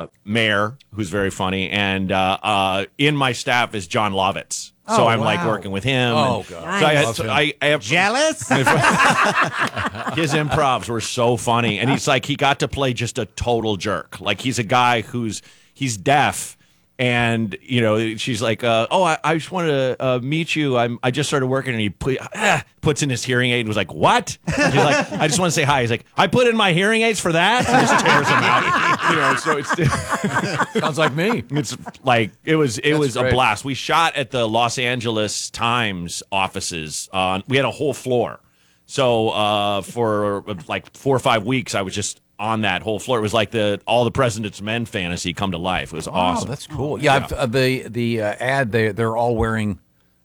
Mayor, who's very funny, and in my staff is John Lovitz. So I'm like working with him. Oh, God. Nice. So I have Jealous? his improvs were so funny, and he's like, he got to play just a total jerk. Like, he's a guy he's deaf. And, she's like, I just wanted to meet you. I just started working. And he puts in his hearing aid and was like, what? He's like, I just want to say hi. He's like, I put in my hearing aids for that? And just tears him out. So it's Sounds like me. it's like, it was a great. blast. We shot at the Los Angeles Times offices. We had a whole floor. So for like 4 or 5 weeks, I was just on that whole floor. It was like all the President's Men fantasy come to life. It was awesome. Oh, that's cool. Yeah, the ad, they're all wearing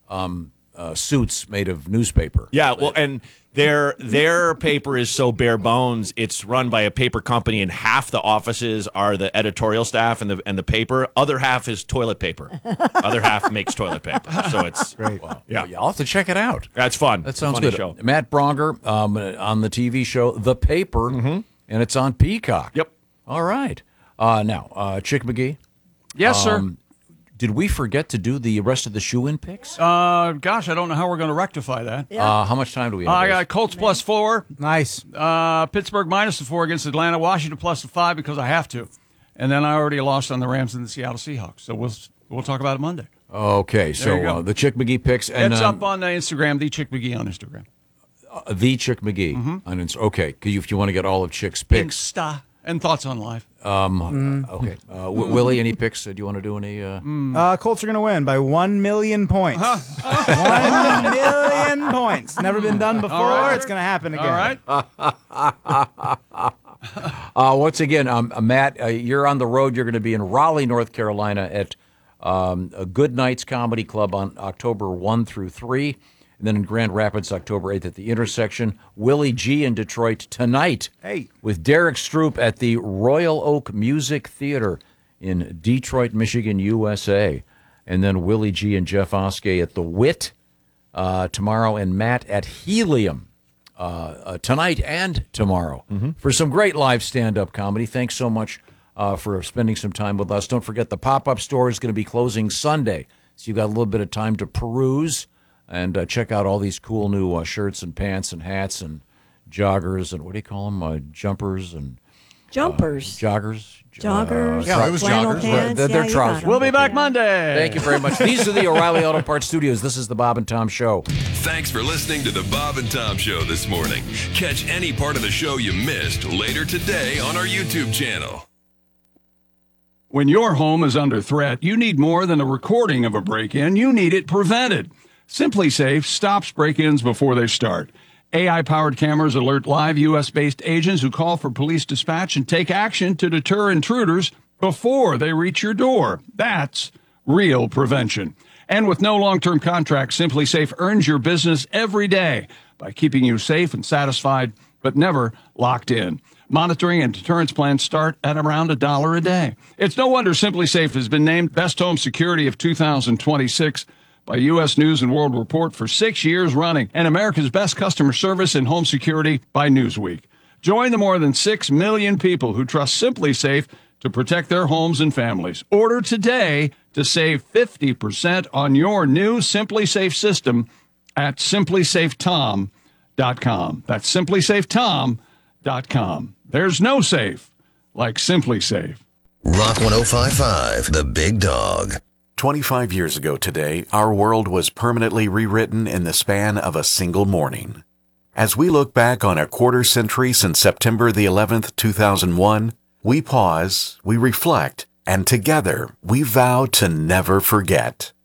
suits made of newspaper. Yeah, well, and their paper is so bare bones. It's run by a paper company, and half the offices are the editorial staff and the paper. Other half is toilet paper. Other half makes toilet paper. So it's Great. Wow. Yeah. I'll have to check it out. That's fun. That sounds Funny good. Show. Matt Bronger on the TV show The Paper, and it's on Peacock. Yep. All right. Now, Chick McGee. Yes, sir. Did we forget to do the rest of the shoe-in picks? Gosh, I don't know how we're going to rectify that. How much time do we have? I got Colts +4, Nice. Pittsburgh -4 against Atlanta, Washington +5 because I have to, and then I already lost on the Rams and the Seattle Seahawks. So we'll talk about it Monday. Okay, you so go. the Chick McGee picks. And, It's up on Instagram, the Chick McGee on Instagram. The Chick McGee. Okay, if you want to get all of Chick's picks. Insta and thoughts on life. Okay. Willie, any picks? Do you want to do any? Colts are going to win by 1 million points. 1 million points. Never been done before. right. It's going to happen again. All right. Once again, Matt, you're on the road. You're going to be in Raleigh, North Carolina at a Good Nights Comedy Club on October 1 through 3. And then in Grand Rapids, October 8th at the Intersection. Willie G in Detroit tonight with Derek Stroop at the Royal Oak Music Theater in Detroit, Michigan, USA. And then Willie G and Jeff Oskey at the Wit tomorrow, and Matt at Helium tonight and tomorrow for some great live stand-up comedy. Thanks so much for spending some time with us. Don't forget the pop-up store is going to be closing Sunday, so you've got a little bit of time to peruse and check out all these cool new shirts and pants and hats and joggers and what do you call them? Jumpers and Jumpers. joggers. Joggers. Yeah, it was flannel joggers. pants. They're Yeah, you trousers. got 'em. We'll be back Monday. Thank you very much. These are the O'Reilly Auto Parts Studios. This is the Bob and Tom Show. Thanks for listening to the Bob and Tom Show this morning. Catch any part of the show you missed later today on our YouTube channel. When your home is under threat, you need more than a recording of a break-in. You need it prevented. Simply Safe stops break-ins before they start. AI-powered cameras alert live U.S.-based agents who call for police dispatch and take action to deter intruders before they reach your door. That's real prevention. And with no long-term contract, Simply Safe earns your business every day by keeping you safe and satisfied, but never locked in. Monitoring and deterrence plans start at around $1 a day. It's no wonder Simply Safe has been named Best Home Security of 2026 by U.S. News & World Report for 6 years running, and America's Best Customer Service in Home Security by Newsweek. Join the more than 6 million people who trust Simply Safe to protect their homes and families. Order today to save 50% on your new Simply Safe system at simplysafetom.com. That's simplysafetom.com. There's no safe like Simply Safe. Rock 105.5, The Big Dog. 25 years ago today, our world was permanently rewritten in the span of a single morning. As we look back on a quarter century since September the 11th, 2001, we pause, we reflect, and together we vow to never forget.